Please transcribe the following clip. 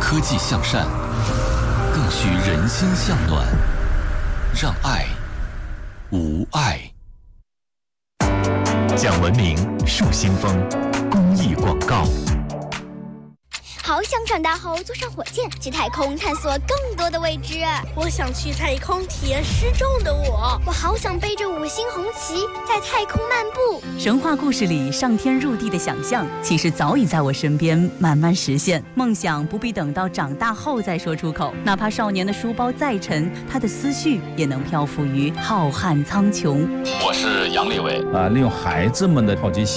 科技向善，更需人心向暖，让爱无碍。讲文明树新风公益广告。 好想长大后坐上火箭去太空探索更多的未知。 我想去太空体验失重的我。 我好想背着5星红旗在太空漫步。 神话故事里上天入地的想象，其实早已在我身边慢慢实现。梦想不必等到长大后再说出口，哪怕少年的书包再沉，他的思绪也能漂浮于浩瀚苍穹。 我是杨利伟利用孩子们的好奇心